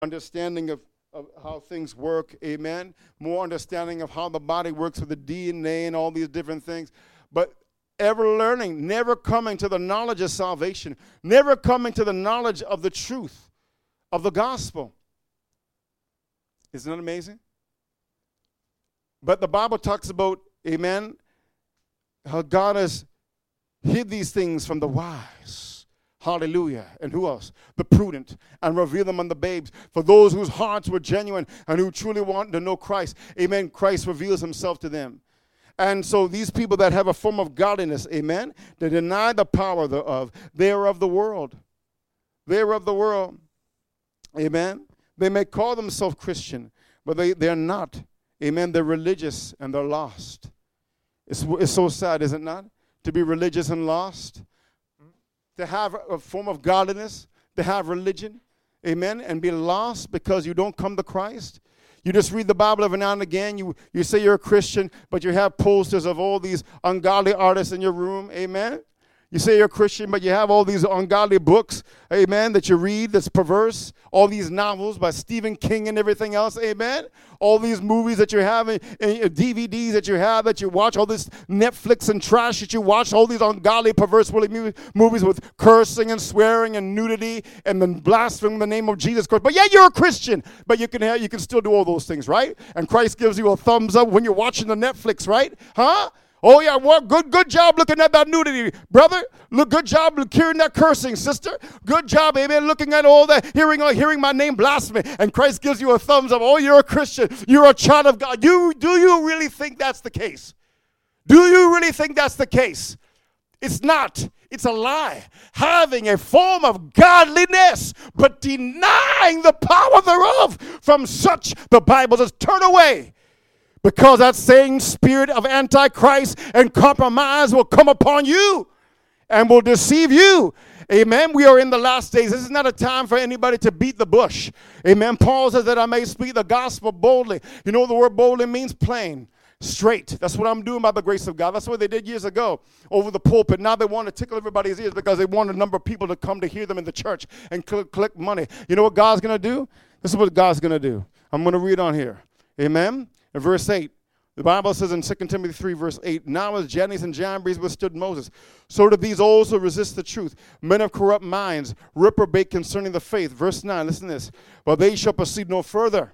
understanding of how things work, amen, more understanding of how the body works with the DNA and all these different things, but ever learning, never coming to the knowledge of salvation, never coming to the knowledge of the truth of the gospel. Isn't that amazing? But the Bible talks about, amen, how God has hid these things from the wise. Hallelujah. And who else? The prudent, and reveal them unto babes. For those whose hearts were genuine and who truly want to know Christ, amen, Christ reveals himself to them. And so these people that have a form of godliness, amen, they deny the power thereof. They are of the world. They are of the world. Amen. They may call themselves Christian, but they're not. Amen. They're religious and they're lost. It's so sad, is it not? To be religious and lost. To have a form of godliness, to have religion, amen, and be lost because you don't come to Christ. You just read the Bible every now and again. You say you're a Christian, but you have posters of all these ungodly artists in your room, amen. You say you're a Christian, but you have all these ungodly books, amen, that you read that's perverse. All these novels by Stephen King and everything else, amen. All these movies that you have, and DVDs that you have, that you watch, all this Netflix and trash that you watch, all these ungodly, perverse movies with cursing and swearing and nudity and then blaspheming the name of Jesus Christ. But yeah, you're a Christian, but you can still do all those things, right? And Christ gives you a thumbs up when you're watching the Netflix, right? Huh? Oh, yeah, well, good job looking at that nudity, brother. Look, good job hearing that cursing, sister. Good job, amen, looking at all that, hearing my name blasphemy. And Christ gives you a thumbs up. Oh, you're a Christian. You're a child of God. Do you really think that's the case? Do you really think that's the case? It's not. It's a lie. Having a form of godliness, but denying the power thereof. From such, the Bible says, turn away. Because that same spirit of antichrist and compromise will come upon you and will deceive you. Amen. We are in the last days. This is not a time for anybody to beat the bush. Amen. Paul says that I may speak the gospel boldly. You know the word boldly means plain, straight. That's what I'm doing by the grace of God. That's what they did years ago over the pulpit. Now they want to tickle everybody's ears because they want a number of people to come to hear them in the church and collect money. You know what God's going to do? This is what God's going to do. I'm going to read on here. Amen. In verse 8, the Bible says in 2 Timothy 3, verse 8, now as Jannes and Jambres withstood Moses, so did these also resist the truth. Men of corrupt minds, reprobate concerning the faith. Verse 9, listen to this. But they shall proceed no further.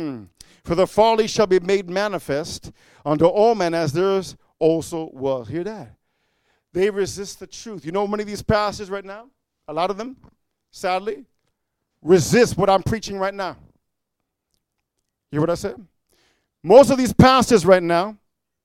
For the folly shall be made manifest unto all men as theirs also was. Hear that? They resist the truth. You know many of these pastors right now, a lot of them, sadly, resist what I'm preaching right now. You hear what I said? Most of these pastors right now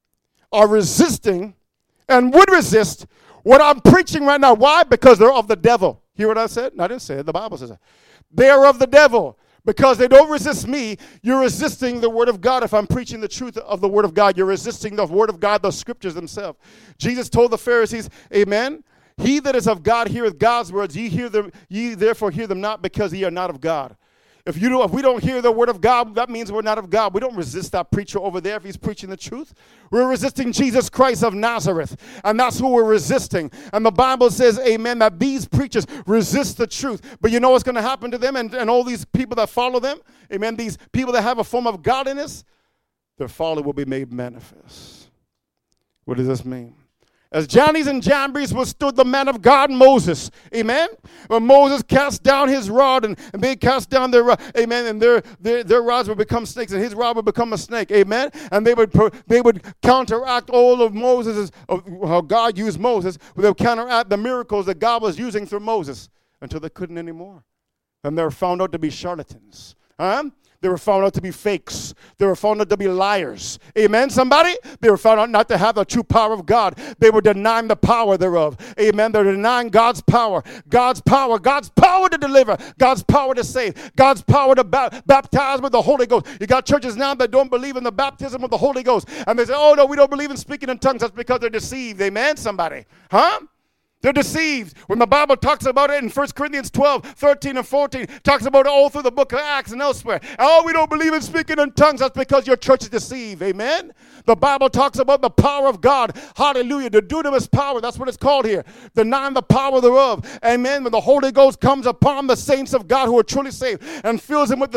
are resisting and would resist what I'm preaching right now. Why? Because they're of the devil. Hear what I said? No, I didn't say it. The Bible says it. They are of the devil. Because they don't resist me, you're resisting the word of God. If I'm preaching the truth of the word of God, you're resisting the word of God, the scriptures themselves. Jesus told the Pharisees, amen, he that is of God heareth God's words. Ye therefore hear them not, because ye are not of God. If we don't hear the word of God, that means we're not of God. We don't resist that preacher over there if he's preaching the truth. We're resisting Jesus Christ of Nazareth, and that's who we're resisting. And the Bible says, amen, that these preachers resist the truth. But you know what's going to happen to them and all these people that follow them? Amen, these people that have a form of godliness, their folly will be made manifest. What does this mean? As Jannes and Jambres withstood the man of God, Moses. Amen? When Moses cast down his rod and they cast down their rod. Amen? And their rods would become snakes and his rod would become a snake. Amen? And they would counteract all of Moses, how God used Moses. They would counteract the miracles that God was using through Moses until they couldn't anymore. And they were found out to be charlatans. They were found out to be fakes. They were found out to be liars. Amen, somebody? They were found out not to have the true power of God. They were denying the power thereof. Amen. They're denying God's power. God's power to deliver. God's power to save. God's power to baptize with the Holy Ghost. You got churches now that don't believe in the baptism of the Holy Ghost. And they say, oh, no, we don't believe in speaking in tongues. That's because they're deceived. Amen, somebody? Huh? They're deceived. When the Bible talks about it in 1 Corinthians 12, 13, and 14, talks about it all through the book of Acts and elsewhere. Oh, we don't believe in speaking in tongues. That's because your church is deceived. Amen? The Bible talks about the power of God. Hallelujah. The dunamis power. That's what it's called here. Denying the power thereof. Amen. When the Holy Ghost comes upon the saints of God who are truly saved and fills them with the